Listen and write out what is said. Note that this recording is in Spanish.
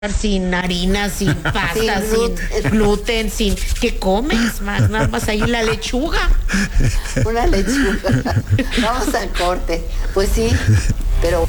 sin harina, sin pasta, sin gluten, sin... ¿Qué comes, Max? Nada más ahí la lechuga. Una lechuga. Vamos al corte. Pues sí, pero...